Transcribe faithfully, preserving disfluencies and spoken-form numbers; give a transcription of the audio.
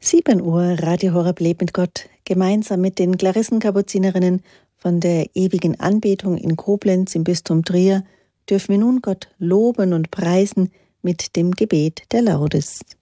sieben Uhr, Radio Horeb lebt mit Gott, gemeinsam mit den Klarissenkapuzinerinnen von der ewigen Anbetung in Koblenz im Bistum Trier dürfen wir nun Gott loben und preisen mit dem Gebet der Laudes.